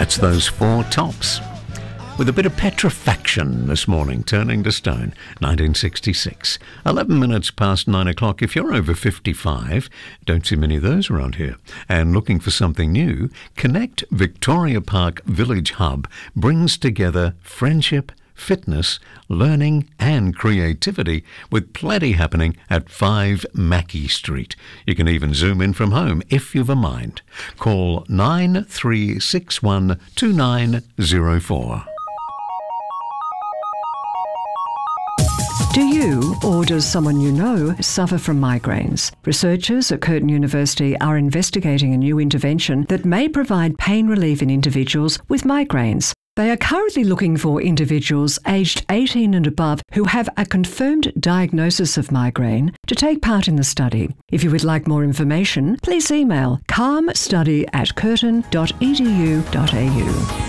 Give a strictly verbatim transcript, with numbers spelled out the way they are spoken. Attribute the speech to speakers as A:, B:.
A: That's those four tops. With a bit of petrifaction this morning, turning to stone, nineteen sixty-six. eleven minutes past nine o'clock. If you're over fifty-five, don't see many of those around here, and looking for something new, Connect Victoria Park Village Hub brings together friendship, fitness, learning and creativity, with plenty happening at five Mackey Street. You can even zoom in from home if you've a mind. Call nine three six one two nine zero four.
B: Do you, or does someone you know, suffer from migraines? Researchers at Curtin University are investigating a new intervention that may provide pain relief in individuals with migraines. They are currently looking for individuals aged eighteen and above who have a confirmed diagnosis of migraine to take part in the study. If you would like more information, please email calmstudy at curtin dot e d u dot a u.